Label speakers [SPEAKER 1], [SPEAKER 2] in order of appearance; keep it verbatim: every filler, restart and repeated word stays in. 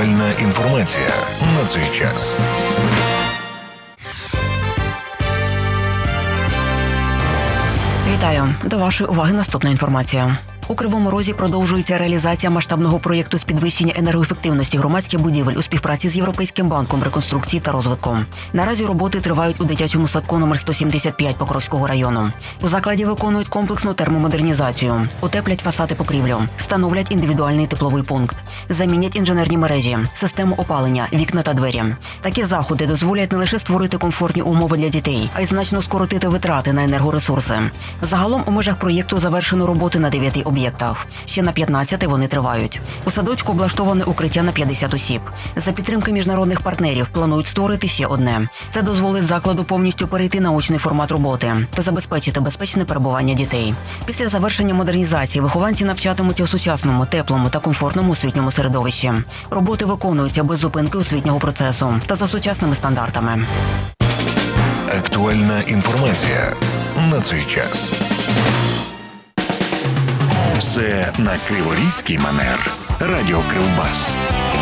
[SPEAKER 1] Актуальна інформація на цей час.
[SPEAKER 2] Вітаю! До вашої уваги наступна інформація. У Кривому Розі продовжується реалізація масштабного проєкту з підвищення енергоефективності громадських будівель у співпраці з Європейським банком реконструкції та розвитку. Наразі роботи тривають у дитячому садку номер сто сімдесят п'ять Покровського району. У закладі виконують комплексну термомодернізацію, утеплять фасади покрівлю, встановлять індивідуальний тепловий пункт, замінять інженерні мережі, систему опалення, вікна та двері. Такі заходи дозволять не лише створити комфортні умови для дітей, а й значно скоротити витрати на енергоресурси. Загалом у межах проєкту завершено роботи на дев'яти об'єктах. об'єктах. Ще на п'ятнадцяти вони тривають. У садочку облаштоване укриття на п'ятдесят осіб. За підтримки міжнародних партнерів планують створити ще одне. Це дозволить закладу повністю перейти на очний формат роботи та забезпечити безпечне перебування дітей. Після завершення модернізації вихованці навчатимуться у сучасному, теплому та комфортному освітньому середовищі. Роботи виконуються без зупинки освітнього процесу та за сучасними стандартами.
[SPEAKER 1] Актуальна інформація на цей час. Все на криворізький манер. Радіо Кривбас.